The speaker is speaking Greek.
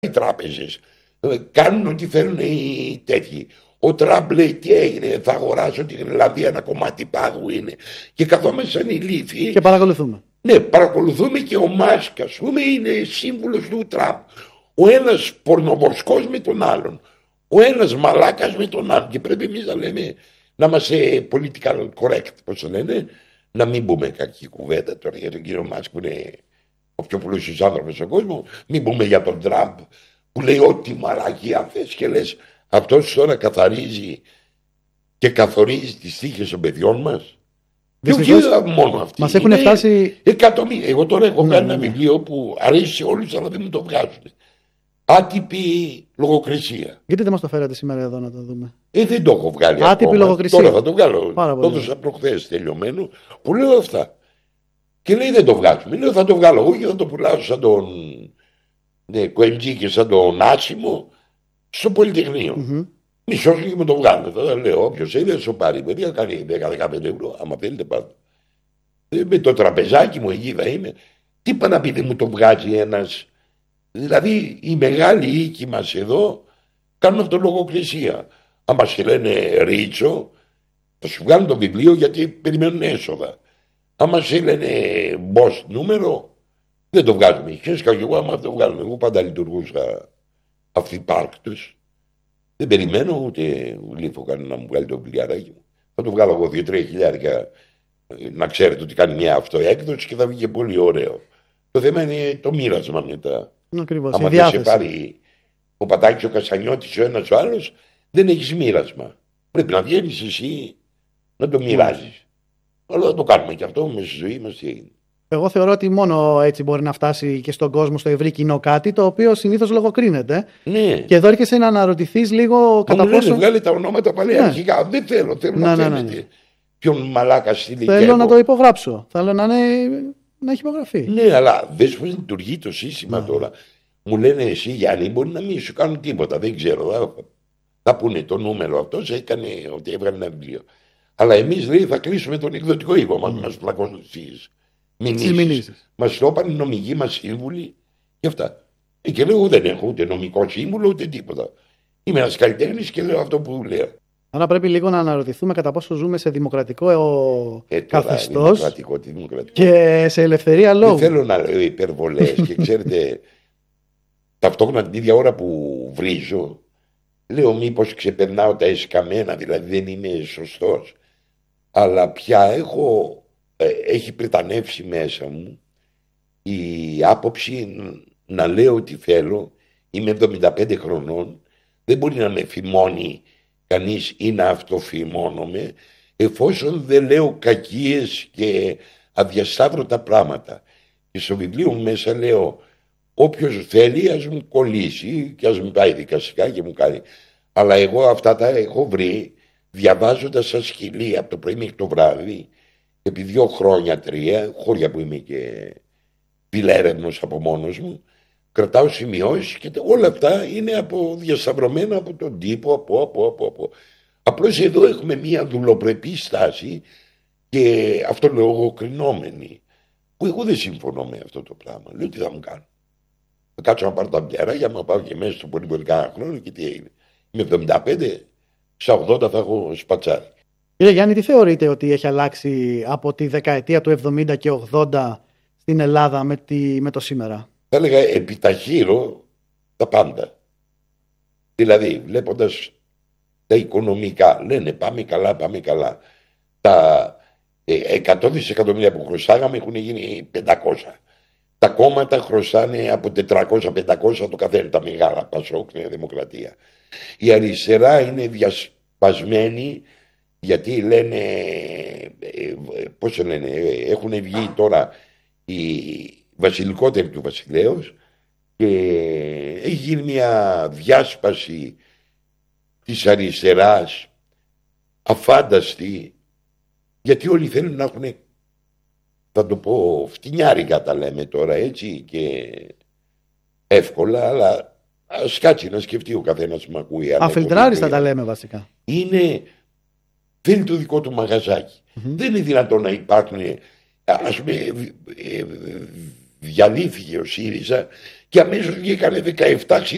οι τράπεζες. Κάνουν ό,τι θέλουν οι τέτοιοι. Ο Τραμπ λέει τι έγινε, θα αγοράσω την Ελλάδα, ένα κομμάτι πάγου είναι. Και καθόμαστε σαν ηλίθιοι. Και παρακολουθούμε. Ναι, παρακολουθούμε, και ο Μάσκ, ας πούμε, είναι σύμβουλος του Τραμπ. Ο ένας πορνοβοσκός με τον άλλον. Ο ένας μαλάκας με τον άλλον. Και πρέπει εμείς να λέμε, να είμαστε political correct, πώς το λένε, να μην πούμε κακή κουβέντα τώρα για τον κύριο Μάσκ που είναι ο πιο πλούσιος άνθρωπος στον κόσμο. Μην πούμε για τον Τραμπ που λέει ό,τι μαλακία θες, και λες αυτός τώρα καθαρίζει και καθορίζει τις τύχες των παιδιών μας. Και όχι μόνο αυτοί. Μας έχουν φτάσει εκατομμύρια. Εγώ τώρα έχω κάνει ένα βιβλίο που αρέσει σε όλους, αλλά δεν μου το βγάζουν. Άτυπη λογοκρισία. Γιατί δεν μας το φέρατε σήμερα εδώ να το δούμε? Δεν το έχω βγάλει. Άτυπη ακόμα. λογοκρισία. Τώρα θα το βγάλω. Το έδωσα προχθές τελειωμένο που λέω αυτά. Και λέει δεν το βγάζουμε. Λέω θα το βγάλω εγώ και θα το πουλάω σαν τον Κοεντζή και σαν τον Άσιμο στο Πολυτεχνείο. Μισό και μου το βγάλω. Θα λέω όποιος θέλει θα σου πάρει. Παιδιά κάνει 10-15 ευρώ. Άμα θέλετε πάτε. Με το τραπεζάκι μου εκεί θα είναι. Τι είπα να πει δεν μου το βγάζει ένας. Δηλαδή οι μεγάλοι οίκοι μας εδώ κάνουν αυτολογοκρισία. Αν μας λένε Ρίτσο, θα σου βγάλουν το βιβλίο γιατί περιμένουν έσοδα. Αν μας λένε boss νούμερο, δεν το βγάζουμε. Χέσκα και εγώ άμα το βγάλουμε. Εγώ πάντα λειτουργούσα αυθυπάρκτος. Δεν περιμένω ούτε γλύφω κανένα να μου βγάλει το βιβλιαράκι μου. Θα το βγάλω εγώ 2-3 χιλιάρικα να ξέρετε ότι κάνει μια αυτοέκδοση και θα βγει και πολύ ωραίο. Το θέμα είναι το μοίρασμα μετά. Ακριβώς. Άμα δεν σε πάρει ο Πατάκης, ο Κασανιώτης, ο ένας ο άλλος, δεν έχεις μοίρασμα. Πρέπει να βγαίνεις εσύ να το μοιράζεις. Αλλά θα το κάνουμε και αυτό μέσα στη ζωή μας. Εγώ θεωρώ ότι μόνο έτσι μπορεί να φτάσει και στον κόσμο, στο ευρύ κοινό, κάτι το οποίο συνήθως λογοκρίνεται. Ναι. Και εδώ έρχεσαι να αναρωτηθείς λίγο κατά πόσο. Λένε, βγάλει τα ονόματα πάλι αρχικά. Δεν θέλω να θέλετε. Ποιον μαλάκα στείλει. Θέλω να το υπογράψω. Θέλω να έχει υπογραφεί. Ναι, αλλά δες πώς λειτουργεί το σύστημα τώρα. Μου λένε εσύ Γιάννη, μπορεί να μην σου κάνουν τίποτα. Δεν ξέρω. Θα πούνε το νούμερο αυτό, έκανε ότι έβγαλε ένα βιβλίο. Αλλά εμείς λέει θα κλείσουμε τον εκδοτικό οίκο μας, μας πλακώνουν στις μηνύσεις. Μας το είπαν οι νομικοί μας σύμβουλοι και αυτά. Και λέω δεν έχω ούτε νομικό σύμβουλο ούτε τίποτα. Είμαι ένας καλλιτέχνης και λέω αυτό που λέω. Άρα πρέπει λίγο να αναρωτηθούμε κατά πόσο ζούμε σε δημοκρατικό καθεστώς και σε ελευθερία λόγου. Δεν θέλω να λέω υπερβολές και ξέρετε, ταυτόχρονα την ίδια ώρα που βρίζω, λέω μήπως ξεπερνάω τα εσκαμμένα, δηλαδή δεν είμαι σωστός. Αλλά πια έχει πρετανεύσει μέσα μου η άποψη να λέω ότι θέλω. Είμαι 75 χρονών, δεν μπορεί να με φημώνει κανείς ή να αυτοφημώνομαι εφόσον δεν λέω κακίες και αδιασταύρωτα πράγματα. Και στο βιβλίο μου μέσα λέω όποιος θέλει ας μου κολλήσει και ας μου πάει δικαστικά και μου κάνει. Αλλά εγώ αυτά τα έχω βρει διαβάζοντας σαν σκυλή από το πρωί μέχρι το βράδυ επί 2 χρόνια 3 χώρια που είμαι και πιλέρευνος από μόνος μου. Κρατάω σημειώσεις και όλα αυτά είναι διασταυρωμένα από τον τύπο, από. Απλώς εδώ έχουμε μια δουλοπρεπή στάση και αυτολογοκρινόμενη που εγώ δεν συμφωνώ με αυτό το πράγμα. Λέω τι θα μου κάνω. Θα κάτσω να πάρω τα μπιαράκια, να πάω και μέσα στο πολύ κάνα χρόνο και τι έγινε. Είμαι 75, στα 80 θα έχω σπατσάρει. Κύριε Γιάννη, τι θεωρείτε ότι έχει αλλάξει από τη δεκαετία του 70 και 80 στην Ελλάδα με το σήμερα? Θα έλεγα επιταχύρω τα πάντα. Δηλαδή βλέποντας τα οικονομικά λένε πάμε καλά, πάμε καλά. Τα 100 δισεκατομμύρια που χρωστάγαμε έχουν γίνει 500. Τα κόμματα χρωστάνε από 400-500 το καθένα, τα μεγάλα, Πασόκ, Νέα Δημοκρατία. Η αριστερά είναι διασπασμένη γιατί λένε, πώς το λένε, έχουν βγει τώρα οι βασιλικότεροι του βασιλέως και έχει γίνει μια διάσπαση της αριστεράς αφάνταστη γιατί όλοι θέλουν να έχουν, θα το πω φτηνιάρικα τα λέμε τώρα έτσι και εύκολα, αλλά ας κάτσει να σκεφτεί ο καθένας που με ακούει. Αφιλτράριστα τα λέμε βασικά. Θέλει το δικό του μαγαζάκι. Δεν είναι δυνατόν να υπάρχουν, ας πούμε, διαλύθηκε ο ΣΥΡΙΖΑ και αμέσως βγήκανε 17